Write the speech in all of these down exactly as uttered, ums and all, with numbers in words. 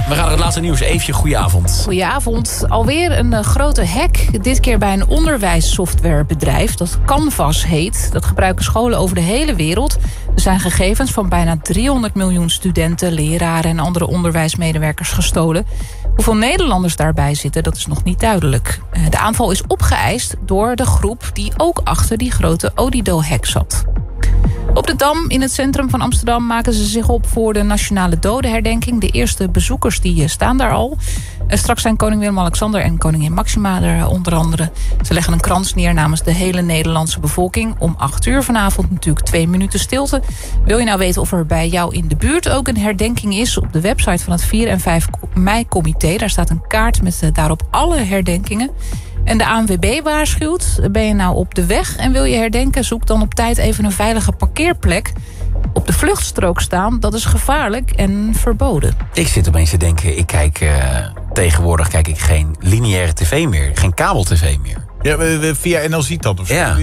We gaan naar het laatste nieuws. Eefje, goedenavond. Goedenavond. Alweer een uh, grote hack. Dit keer bij een onderwijssoftwarebedrijf dat Canvas heet. Dat gebruiken scholen over de hele wereld. Er zijn gegevens van bijna driehonderd miljoen studenten, leraren en andere onderwijsmedewerkers gestolen. Hoeveel Nederlanders daarbij zitten, dat is nog niet duidelijk. Uh, de aanval is opgeëist door de groep die ook achter die grote Odido-hack zat. Op de Dam in het centrum van Amsterdam maken ze zich op voor de Nationale Dodenherdenking. De eerste bezoekers die staan daar al. Straks zijn koning Willem-Alexander en koningin Maxima er onder andere. Ze leggen een krans neer namens de hele Nederlandse bevolking. Om acht uur vanavond natuurlijk twee minuten stilte. Wil je nou weten of er bij jou in de buurt ook een herdenking is? Op de website van het vier en vijf mei-comité. Daar staat een kaart met daarop alle herdenkingen. En de A N W B waarschuwt, ben je nou op de weg en wil je herdenken, zoek dan op tijd even een veilige parkeerplek. Op de vluchtstrook staan, dat is gevaarlijk en verboden. Ik zit opeens te denken, ik kijk uh, tegenwoordig kijk ik geen lineaire tv meer, geen kabel-tv meer. Ja, via N L ziet dat of zo. Ja.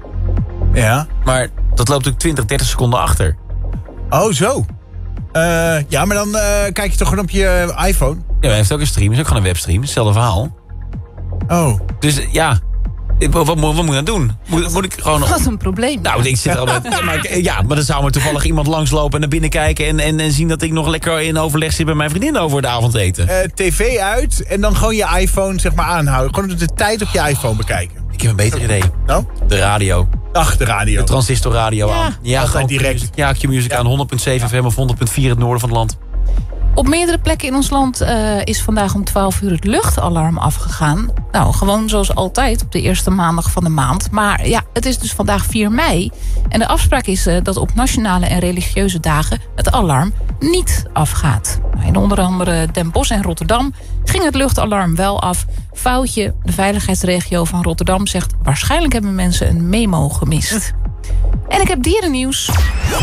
Ja. Maar dat loopt ook twintig, dertig seconden achter. Oh, zo. Uh, ja, maar dan uh, kijk je toch gewoon op je iPhone? Ja, hij heeft ook een stream, is ook gewoon een webstream, hetzelfde verhaal. Oh. Dus ja, wat, wat, wat moet ik dan doen? Moet, moet ik gewoon... Wat een probleem. Nou, ik zit er al met, ja, maar, ja, maar dan zou maar toevallig iemand langslopen en naar binnen kijken En, en, en zien dat ik nog lekker in overleg zit met mijn vriendin over het avondeten. Uh, tv uit en dan gewoon je iPhone zeg maar aanhouden. Gewoon de tijd op je iPhone bekijken. Ik heb een beter idee. Nou? De radio. Ach, de radio. De transistorradio ja. aan. Ja, altijd direct. Ja, Q-music ja. aan honderd komma zeven F M of honderd komma vier het noorden van het land. Op meerdere plekken in ons land uh, is vandaag om twaalf uur het luchtalarm afgegaan. Nou, gewoon zoals altijd op de eerste maandag van de maand. Maar ja, het is dus vandaag vier mei. En de afspraak is uh, dat op nationale en religieuze dagen het alarm niet afgaat. In onder andere Den Bosch en Rotterdam ging het luchtalarm wel af. Foutje, de veiligheidsregio van Rotterdam zegt waarschijnlijk hebben mensen een memo gemist. En ik heb dierennieuws.